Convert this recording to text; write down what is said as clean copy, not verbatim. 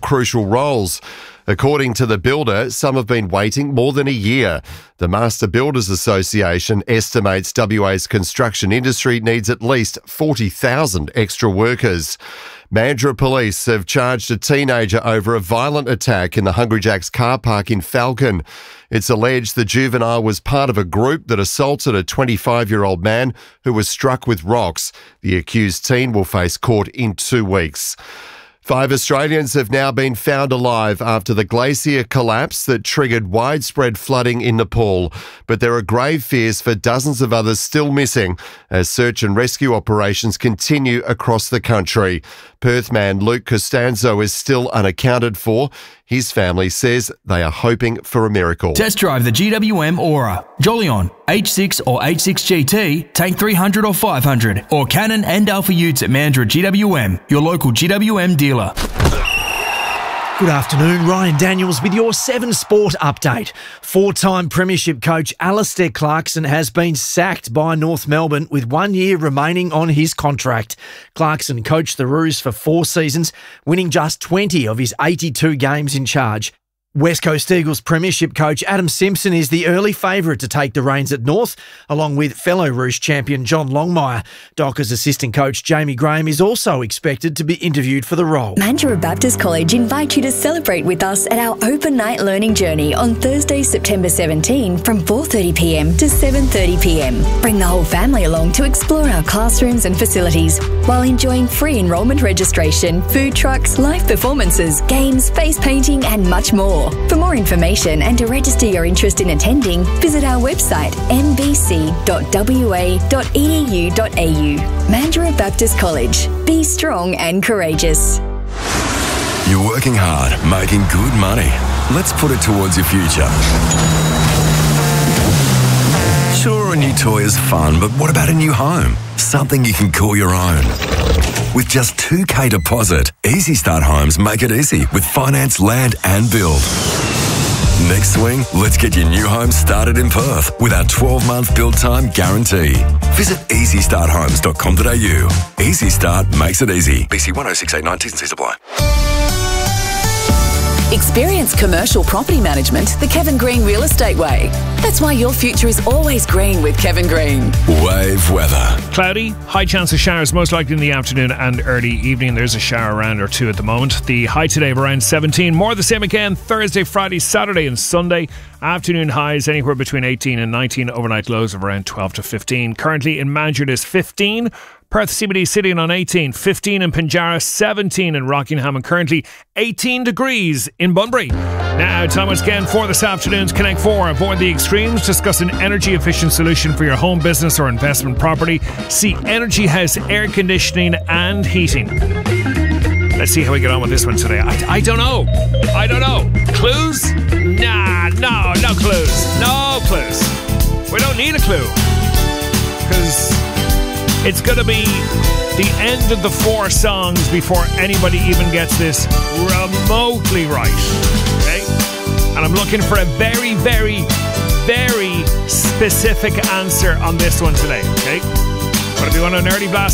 crucial roles. According to the builder, some have been waiting more than a year. The Master Builders Association estimates WA's construction industry needs at least 40,000 extra workers. Mandurah police have charged a teenager over a violent attack in the Hungry Jack's car park in Falcon. It's alleged the juvenile was part of a group that assaulted a 25-year-old man who was struck with rocks. The accused teen will face court in 2 weeks. 5 Australians have now been found alive after the glacier collapse that triggered widespread flooding in Nepal. But there are grave fears for dozens of others still missing as search and rescue operations continue across the country. Perth man Luke Costanzo is still unaccounted for. His family says they are hoping for a miracle. Test drive the GWM Aura, Jolion, H6 or H6 GT, Tank 300 or 500, or Canon and Alpha Utes at Mandurah GWM, your local GWM dealer. Good afternoon, Ryan Daniels with your 7 Sport update. 4-time premiership coach Alistair Clarkson has been sacked by North Melbourne with 1 year remaining on his contract. Clarkson coached the Roos for 4 seasons, winning just 20 of his 82 games in charge. West Coast Eagles premiership coach Adam Simpson is the early favourite to take the reins at North, along with fellow Roosh champion John Longmire. Dockers assistant coach Jamie Graham is also expected to be interviewed for the role. Mandurah Baptist College invites you to celebrate with us at our open night learning journey on Thursday, September 17 from 4:30pm to 7:30pm. Bring the whole family along to explore our classrooms and facilities while enjoying free enrolment registration, food trucks, live performances, games, face painting and much more. For more information and to register your interest in attending, visit our website mbc.wa.edu.au. Mandurah Baptist College. Be strong and courageous. You're working hard, making good money. Let's put it towards your future. Sure, a new toy is fun, but what about a new home? Something you can call your own. With just $2,000 deposit, Easy Start Homes make it easy with finance, land and build. Next swing, let's get your new home started in Perth with our 12-month build time guarantee. Visit easystarthomes.com.au. Easy Start makes it easy. BC 10689 T's and C's apply. Experience commercial property management the Kevin Green Real Estate way. That's why your future is always green with Kevin Green. Wave weather. Cloudy, high chance of showers most likely in the afternoon and early evening. There's a shower around or two at the moment. The high today of around 17. More the same again Thursday, Friday, Saturday and Sunday. Afternoon highs anywhere between 18 and 19. Overnight lows of around 12 to 15. Currently in Mandurah is 15. Perth CBD sitting on 18, 15 in Pinjarra, 17 in Rockingham, and currently 18 degrees in Bunbury. Now, time once again for this afternoon's Connect 4. Avoid the extremes. Discuss an energy-efficient solution for your home, business or investment property. See Energy House Air Conditioning and Heating. Let's see how we get on with this one today. I don't know. Clues? Nah, no clues. No clues. We don't need a clue. Because it's going to be the end of the 4 songs before anybody even gets this remotely right. Okay? And I'm looking for a very, very, very specific answer on this one today. Okay? But if you want an early blast